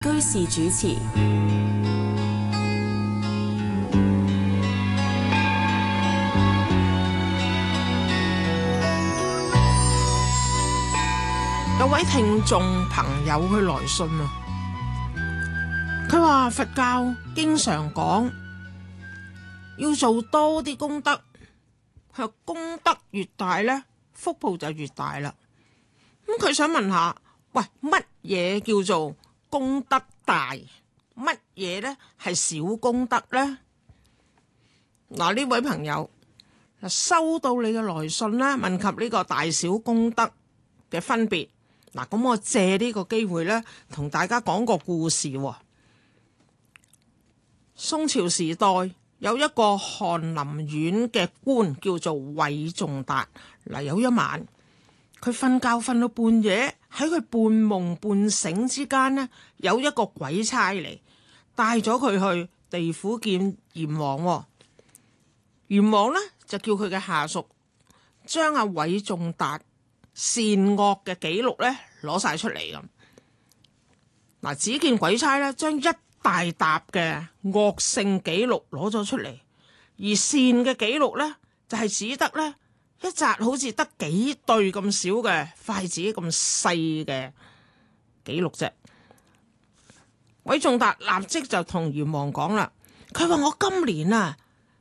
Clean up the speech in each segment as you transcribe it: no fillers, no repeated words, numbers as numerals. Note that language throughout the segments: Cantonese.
居士主持。 有位聽眾朋友去來信啊，佢話佛教經常講要做多啲功德，佢功德越大呢，福報就越大啦。咁佢想問下，喂，乜嘢叫做功德大？乜嘢呢係小功德呢？嗱，呢位朋友收到你嘅來信啦，問及呢個大小功德嘅分別。嗱，咁我借呢個機會呢，同大家講個故事喎。宋朝時代有一個翰林院嘅官叫做韋仲達。嗱，有一晚佢瞓覺瞓到半夜，喺佢半夢半醒之間呢，有一個鬼差嚟帶咗佢去地府見閻王。閻王呢，就叫佢嘅下屬將阿韋仲達善惡嘅記錄咧攞晒出嚟咁。嗱，只見鬼差咧將一大沓嘅惡性記錄攞咗出嚟，而善嘅記錄咧就係只得咧一紮好似得幾對咁少嘅筷子咁細嘅記錄啫。韋仲達立即就同閻王講啦，佢話我今年啊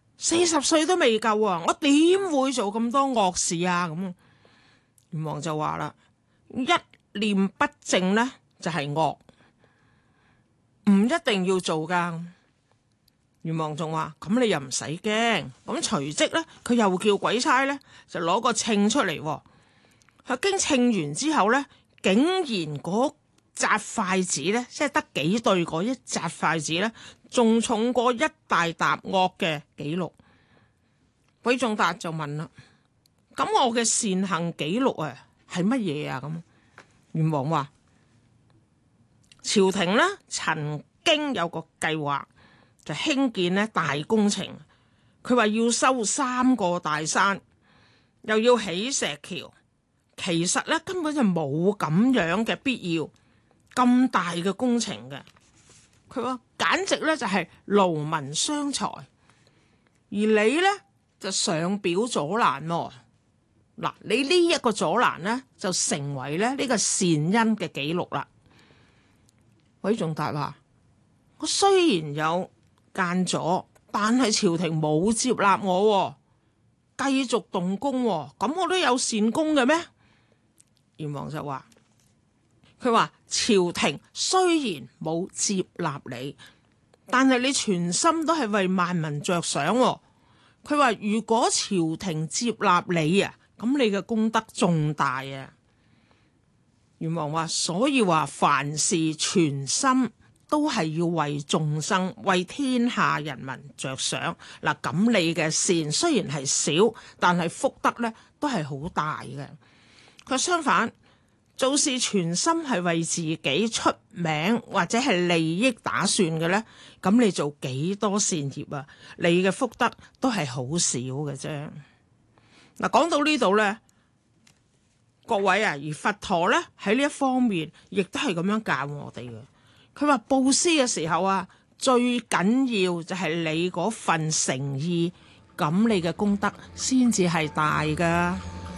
40歲都未夠啊，我點會做咁多惡事啊？咁閻王就話啦，一念不正呢就係惡，唔一定要做噶。閻王仲話，咁你又唔使驚。咁隨即呢，佢又叫鬼差呢，就攞個秤出嚟。佢經稱完之後呢，竟然嗰紮筷子呢，即係得幾對嗰一紮筷子呢，仲重過一大沓惡嘅記錄。韋仲達就問啦，咁我嘅善行記錄啊係乜嘢啊？咁閻王話，朝廷呢曾經有個計劃，就興建呢大工程。佢話要修3個大山，又要起石橋。其實呢根本就冇咁樣嘅必要，咁大嘅工程嘅。佢話簡直呢就係勞民傷財，而你呢就上表阻攔喎。嗱，你呢一個阻攔呢，就成為咧呢個善因嘅記錄啦。韋仲達話，我雖然有間阻，但係朝廷冇接納我，繼續動工，咁我都有善功嘅咩？閻王就話，佢話朝廷雖然冇接納你，但係你全心都係為萬民着想。佢話如果朝廷接納你啊，咁你嘅功德重大啊！閻王話，所以話凡事全心都係要為眾生、為天下人民着想。嗱，咁你嘅善雖然係少，但係福德呢都係好大嘅。佢相反，做事全心係為自己出名或者係利益打算嘅呢，咁你做幾多善業啊？你嘅福德都係好少嘅啫。嗱，講到呢度呢，各位啊，而佛陀呢喺呢一方面亦都係咁樣教我哋嘅。佢話布施嘅時候啊，最緊要就係你嗰份誠意，咁你嘅功德先至係大噶。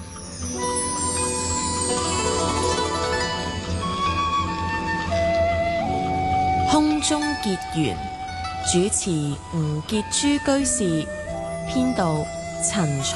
空中結緣，主持吳傑珠居士，編導陳